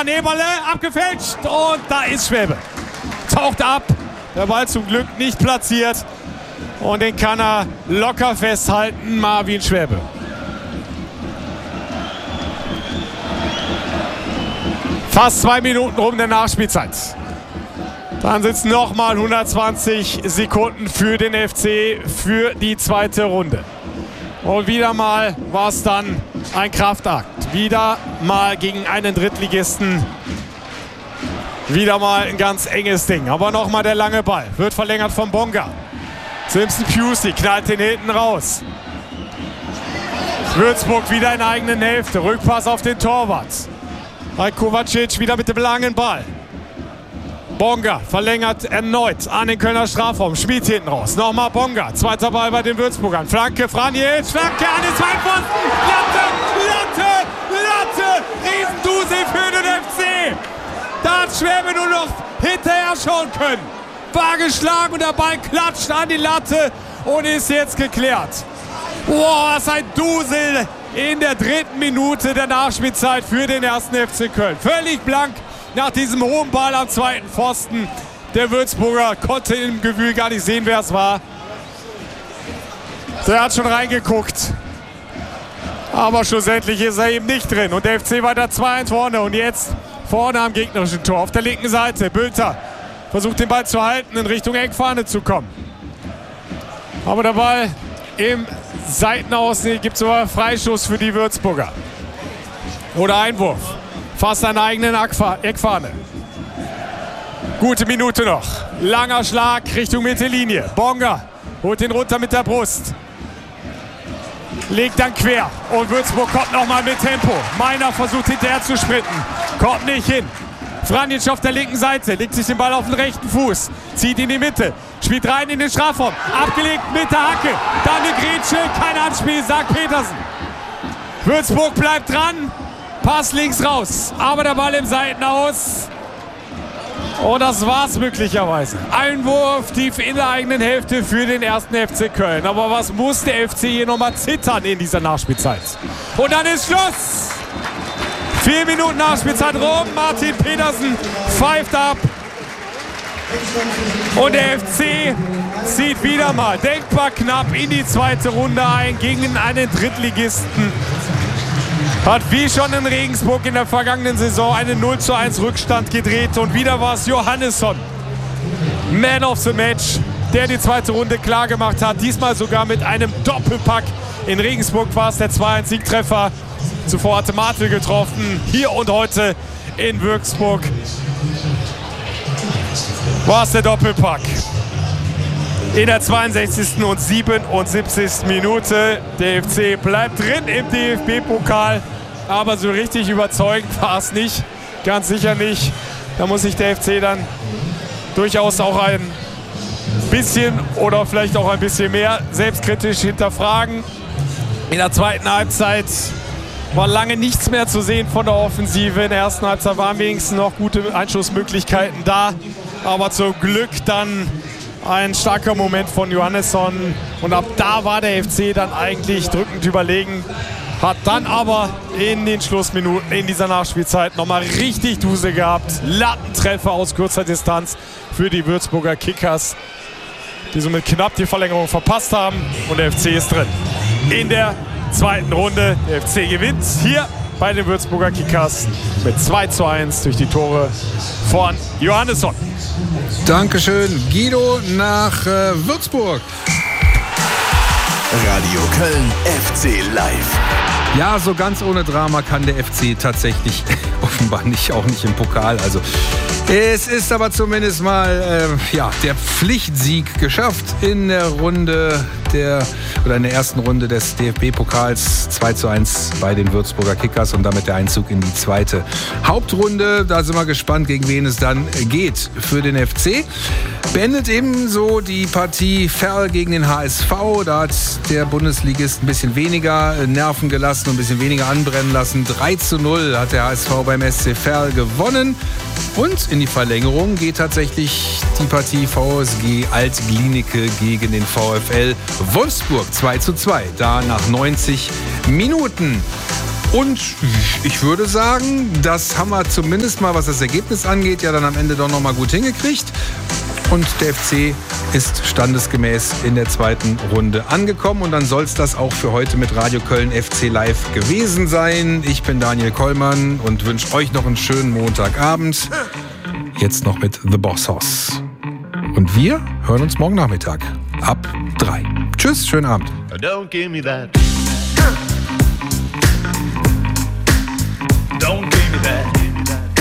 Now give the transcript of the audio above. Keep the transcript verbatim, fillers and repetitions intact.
Stefan Eberle, abgefälscht und da ist Schwäbe. Taucht ab, der Ball zum Glück nicht platziert und den kann er locker festhalten, Marvin Schwäbe. Fast zwei Minuten rum der Nachspielzeit. Dann sitzen nochmal hundertzwanzig Sekunden für den F C für die zweite Runde. Und wieder mal war es dann ein Kraftakt. Wieder mal gegen einen Drittligisten. Wieder mal ein ganz enges Ding. Aber nochmal der lange Ball. Wird verlängert von Bonga. Simpson Pusey knallt den hinten raus. Würzburg wieder in der eigenen Hälfte. Rückpass auf den Torwart. Kovacic wieder mit dem langen Ball. Bonga verlängert erneut an den Kölner Strafraum. Schmied hinten raus. Nochmal Bonga. Zweiter Ball bei den Würzburgern. Flanke, Franjic. Flanke an den Zweitpfosten. Latte, Latte, Latte. Riesendusel für den F C. Da hat Schwäbe nur noch hinterher schauen können. War geschlagen und der Ball klatscht an die Latte und ist jetzt geklärt. Boah, was ein Dusel in der dritten Minute der Nachspielzeit für den ersten F C Köln. Völlig blank nach diesem hohen Ball am zweiten Pfosten. Der Würzburger konnte im Gewühl gar nicht sehen, wer es war. Der hat schon reingeguckt. Aber schlussendlich ist er eben nicht drin. Und der F C weiter zwei eins vorne. Und jetzt vorne am gegnerischen Tor. Auf der linken Seite. Bülter versucht den Ball zu halten, in Richtung Eckfahne zu kommen. Aber der Ball im Seitenaußen gibt es sogar Freischuss für die Würzburger. Oder Einwurf. Fast an der eigenen Eckfahne. Gute Minute noch. Langer Schlag Richtung Mittellinie. Bonga holt ihn runter mit der Brust. Legt dann quer. Und Würzburg kommt nochmal mit Tempo. Meiner versucht hinterher zu sprinten. Kommt nicht hin. Franjic auf der linken Seite. Legt sich den Ball auf den rechten Fuß. Zieht in die Mitte. Spielt rein in den Strafraum. Abgelegt mit der Hacke. Dann eine Grätsche. Kein Anspiel, sagt Petersen. Würzburg bleibt dran. Pass links raus. Aber der Ball im Seitenaus. Und das war's möglicherweise. Einwurf tief in der eigenen Hälfte für den ersten F C Köln. Aber was muss der F C hier nochmal zittern in dieser Nachspielzeit? Und dann ist Schluss. Vier Minuten Nachspielzeit rum. Martin Petersen pfeift ab. Und der F C zieht wieder mal denkbar knapp in die zweite Runde ein gegen einen Drittligisten. Hat wie schon in Regensburg in der vergangenen Saison einen null zu eins Rückstand gedreht. Und wieder war es Johannesson, Man of the Match, der die zweite Runde klar gemacht hat. Diesmal sogar mit einem Doppelpack. In Regensburg war es der zwei eins Siegtreffer. Zuvor hatte Martel getroffen. Hier und heute in Würzburg war es der Doppelpack. In der zweiundsechzigsten und siebenundsiebzigsten Minute. Der F C bleibt drin im D F B-Pokal. Aber so richtig überzeugend war es nicht. Ganz sicher nicht. Da muss sich der F C dann durchaus auch ein bisschen oder vielleicht auch ein bisschen mehr selbstkritisch hinterfragen. In der zweiten Halbzeit war lange nichts mehr zu sehen von der Offensive. In der ersten Halbzeit waren wenigstens noch gute Einschussmöglichkeiten da. Aber zum Glück dann ein starker Moment von Johannesson. Und ab da war der F C dann eigentlich drückend überlegen. Hat dann aber in den Schlussminuten in dieser Nachspielzeit nochmal richtig Dusel gehabt. Lattentreffer aus kurzer Distanz für die Würzburger Kickers, die somit knapp die Verlängerung verpasst haben. Und der F C ist drin in der zweiten Runde. Der F C gewinnt hier bei den Würzburger Kickers mit zwei zu eins durch die Tore von Johannesson. Dankeschön, Guido, nach äh, Würzburg. Radio Köln F C Live. Ja, so ganz ohne Drama kann der F C tatsächlich offenbar nicht, auch nicht im Pokal. Also es ist aber zumindest mal äh, ja, der Pflichtsieg geschafft in der Runde der oder in der ersten Runde des D F B-Pokals. zwei zu eins bei den Würzburger Kickers und damit der Einzug in die zweite Hauptrunde. Da sind wir gespannt, gegen wen es dann geht für den F C. Beendet ebenso die Partie Verl gegen den H S V. Da hat der Bundesligist ein bisschen weniger Nerven gelassen und ein bisschen weniger anbrennen lassen. drei zu null hat der H S V beim S C Verl gewonnen. Und in die Verlängerung geht tatsächlich die Partie V S G Alt-Glienicke gegen den VfL Wolfsburg. zwei zu zwei, da nach neunzig Minuten. Und ich würde sagen, das haben wir zumindest mal, was das Ergebnis angeht, ja dann am Ende doch nochmal gut hingekriegt. Und der F C ist standesgemäß in der zweiten Runde angekommen. Und dann soll es das auch für heute mit Radio Köln F C Live gewesen sein. Ich bin Daniel Kollmann und wünsche euch noch einen schönen Montagabend. Jetzt noch mit The Boss Hoss. Und wir hören uns morgen Nachmittag ab drei. Tschüss, schönen Abend. Don't give me that. Don't give me that.